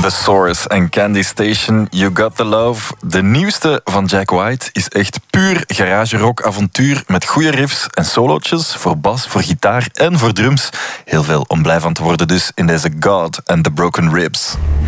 The Source en Candy Station, You Got The Love. De nieuwste van Jack White is echt puur garage rock avontuur met goede riffs en solootjes voor bas, voor gitaar en voor drums. Heel veel om blij van te worden dus in deze God and the Broken Ribs.